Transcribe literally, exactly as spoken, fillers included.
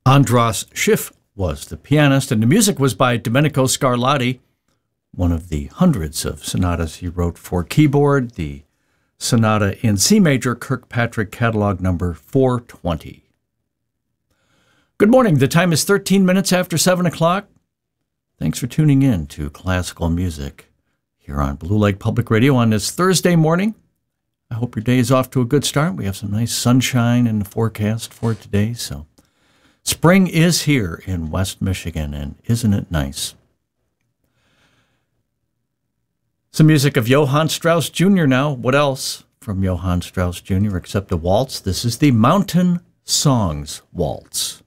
Andras Schiff was the pianist, and the music was by Domenico Scarlatti, one of the hundreds of sonatas he wrote for keyboard, the sonata in C major, Kirkpatrick catalog number four twenty. Good morning. The time is thirteen minutes after seven o'clock. Thanks for tuning in to classical music here on Blue Lake Public Radio on this Thursday morning. I hope your day is off to a good start. We have some nice sunshine in the forecast for today, so spring is here in West Michigan, and isn't it nice? Some music of Johann Strauss Junior now. What else from Johann Strauss Junior except a waltz? This is the Mountain Songs Waltz.